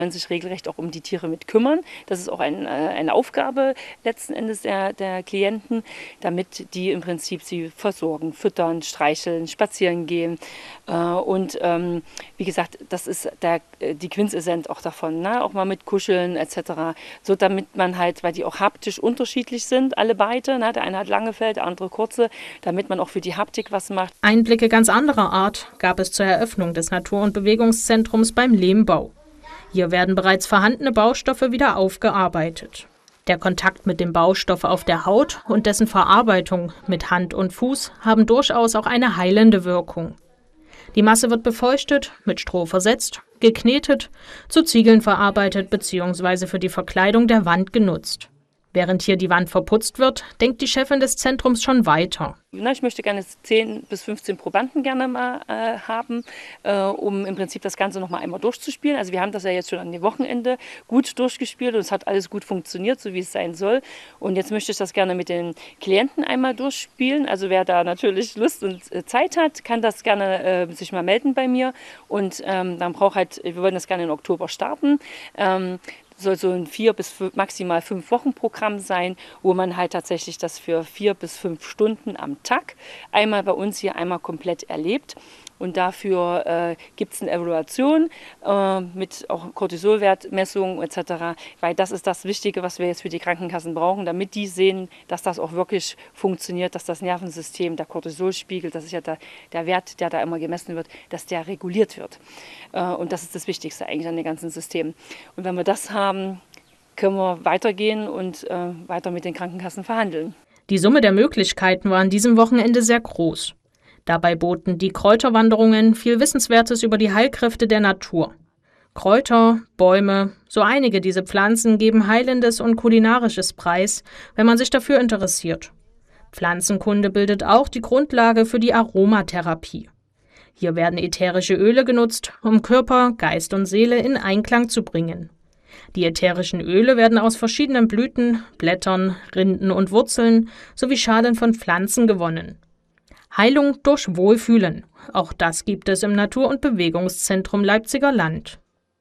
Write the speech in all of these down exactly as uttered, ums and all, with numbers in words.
sich regelrecht auch um die Tiere mit kümmern. Das ist auch ein, äh, eine Aufgabe letzten Endes der, der Klienten, damit die im Prinzip sie versorgen, füttern, streicheln, spazieren gehen. Äh, und ähm, wie gesagt, das ist der, die Quintessenz auch davon, ne? Auch mal mit Kuscheln et cetera. So damit man halt, weil die auch haptisch unterschiedlich sind, alle beide, ne? Der eine hat lange Fell, der andere kurze, damit man auch für die Haptik was macht. Einblicke ganz anderer Art gab es zur Eröffnung des Natur- und Bewegungszentrums beim Lehmbau. Hier werden bereits vorhandene Baustoffe wieder aufgearbeitet. Der Kontakt mit dem Baustoff auf der Haut und dessen Verarbeitung mit Hand und Fuß haben durchaus auch eine heilende Wirkung. Die Masse wird befeuchtet, mit Stroh versetzt, geknetet, zu Ziegeln verarbeitet bzw. für die Verkleidung der Wand genutzt. Während hier die Wand verputzt wird, denkt die Chefin des Zentrums schon weiter. Na, ich möchte gerne zehn bis fünfzehn Probanden gerne mal äh, haben, äh, um im Prinzip das Ganze noch mal einmal durchzuspielen. Also wir haben das ja jetzt schon an dem Wochenende gut durchgespielt und es hat alles gut funktioniert, so wie es sein soll. Und jetzt möchte ich das gerne mit den Klienten einmal durchspielen. Also wer da natürlich Lust und äh, Zeit hat, kann das gerne äh, sich mal melden bei mir. Und ähm, dann braucht halt, wir wollen das gerne im Oktober starten. Ähm, soll so ein vier bis fünf, maximal fünf Wochen Programm sein, wo man halt tatsächlich das für vier bis fünf Stunden am Tag einmal bei uns hier einmal komplett erlebt. Und dafür äh, gibt es eine Evaluation äh, mit auch Cortisolwertmessungen et cetera. Weil das ist das Wichtige, was wir jetzt für die Krankenkassen brauchen, damit die sehen, dass das auch wirklich funktioniert, dass das Nervensystem, der Cortisolspiegel, das ist ja der, der Wert, der da immer gemessen wird, dass der reguliert wird. Äh, und das ist das Wichtigste eigentlich an dem ganzen System. Und wenn wir das haben, können wir weitergehen und äh, weiter mit den Krankenkassen verhandeln. Die Summe der Möglichkeiten war an diesem Wochenende sehr groß. Dabei boten die Kräuterwanderungen viel Wissenswertes über die Heilkräfte der Natur. Kräuter, Bäume, so einige dieser Pflanzen geben Heilendes und Kulinarisches preis, wenn man sich dafür interessiert. Pflanzenkunde bildet auch die Grundlage für die Aromatherapie. Hier werden ätherische Öle genutzt, um Körper, Geist und Seele in Einklang zu bringen. Die ätherischen Öle werden aus verschiedenen Blüten, Blättern, Rinden und Wurzeln sowie Schalen von Pflanzen gewonnen. Heilung durch Wohlfühlen. Auch das gibt es im Natur- und Bewegungszentrum Leipziger Land.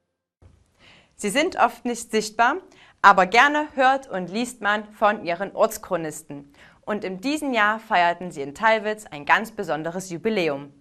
Sie sind oft nicht sichtbar, aber gerne hört und liest man von ihren Ortschronisten. Und in diesem Jahr feierten sie in Tallwitz ein ganz besonderes Jubiläum.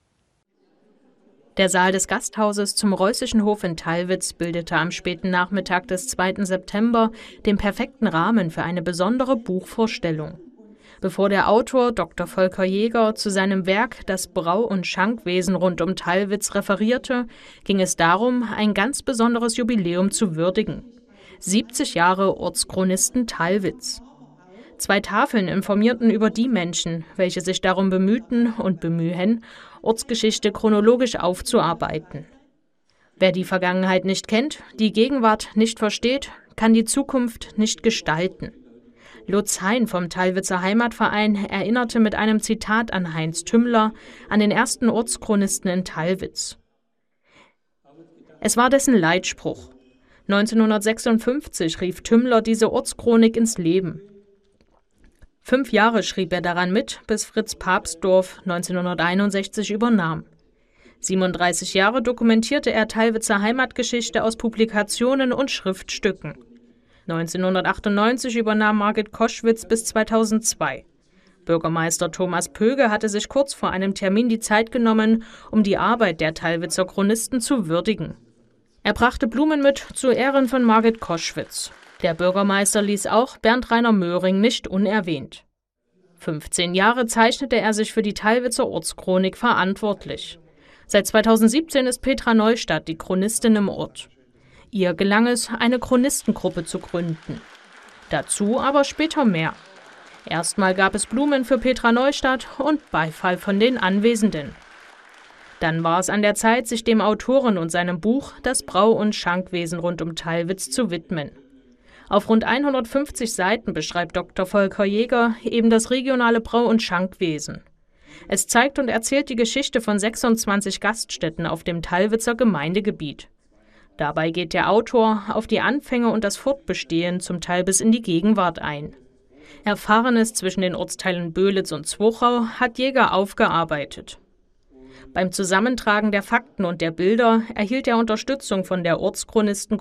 Der Saal des Gasthauses zum Reußischen Hof in Tallwitz bildete am späten Nachmittag des zweiten September den perfekten Rahmen für eine besondere Buchvorstellung. Bevor der Autor Doktor Volker Jäger zu seinem Werk Das Brau- und Schankwesen rund um Tallwitz referierte, ging es darum, ein ganz besonderes Jubiläum zu würdigen. siebzig Jahre Ortschronisten Tallwitz. Zwei Tafeln informierten über die Menschen, welche sich darum bemühten und bemühen, Ortsgeschichte chronologisch aufzuarbeiten. Wer die Vergangenheit nicht kennt, die Gegenwart nicht versteht, kann die Zukunft nicht gestalten. Lutz Hein vom Tallwitzer Heimatverein erinnerte mit einem Zitat an Heinz Tümmler an den ersten Ortschronisten in Tallwitz. Es war dessen Leitspruch. neunzehnhundertsechsundfünfzig rief Tümmler diese Ortschronik ins Leben. Fünf Jahre schrieb er daran mit, bis Fritz Papsdorf neunzehnhunderteinundsechzig übernahm. siebenunddreißig Jahre dokumentierte er Tallwitzer Heimatgeschichte aus Publikationen und Schriftstücken. neunzehnhundertachtundneunzig übernahm Margit Koschwitz bis zweitausendzwei. Bürgermeister Thomas Pöge hatte sich kurz vor einem Termin die Zeit genommen, um die Arbeit der Tallwitzer Chronisten zu würdigen. Er brachte Blumen mit zu Ehren von Margit Koschwitz. Der Bürgermeister ließ auch Bernd Rainer Möhring nicht unerwähnt. fünfzehn Jahre zeichnete er sich für die Tallwitzer Ortschronik verantwortlich. Seit zweitausendsiebzehn ist Petra Neustadt die Chronistin im Ort. Ihr gelang es, eine Chronistengruppe zu gründen. Dazu aber später mehr. Erstmal gab es Blumen für Petra Neustadt und Beifall von den Anwesenden. Dann war es an der Zeit, sich dem Autoren und seinem Buch Das Brau- und Schankwesen rund um Tallwitz zu widmen. Auf rund hundertfünfzig Seiten beschreibt Doktor Volker Jäger eben das regionale Brau- und Schankwesen. Es zeigt und erzählt die Geschichte von sechsundzwanzig Gaststätten auf dem Tallwitzer Gemeindegebiet. Dabei geht der Autor auf die Anfänge und das Fortbestehen zum Teil bis in die Gegenwart ein. Erfahrenes zwischen den Ortsteilen Böhlitz und Zwochau hat Jäger aufgearbeitet. Beim Zusammentragen der Fakten und der Bilder erhielt er Unterstützung von der Ortschronisten